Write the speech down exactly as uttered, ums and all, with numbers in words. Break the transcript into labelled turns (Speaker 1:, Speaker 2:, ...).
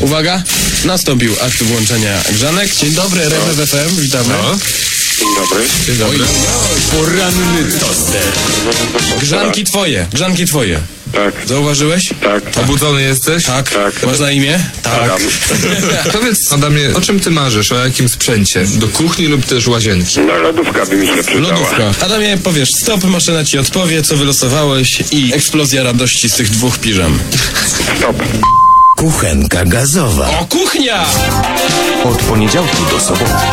Speaker 1: Uwaga, nastąpił akt włączenia grzanek. Dzień dobry, R M F F M, witamy.
Speaker 2: No.
Speaker 3: Dzień dobry.
Speaker 2: Dzień dobry.
Speaker 1: Oj, poranny toster. Grzanki twoje, grzanki twoje.
Speaker 3: Tak,
Speaker 1: Zauważyłeś?
Speaker 3: tak.
Speaker 2: Obudzony jesteś?
Speaker 1: Tak.
Speaker 3: Tak.
Speaker 1: Masz na imię? Tak.
Speaker 3: Adam.
Speaker 2: Powiedz, Adamie, o czym ty marzysz? O jakim sprzęcie? Do kuchni lub też łazienki?
Speaker 3: No lodówka by mi się przydała.
Speaker 1: Lodówka. Adamie, powiesz stop, maszyna ci odpowie, co wylosowałeś i eksplozja radości z tych dwóch piżam.
Speaker 3: Stop.
Speaker 4: Kuchenka gazowa.
Speaker 1: O, kuchnia!
Speaker 4: Od poniedziałku do soboty.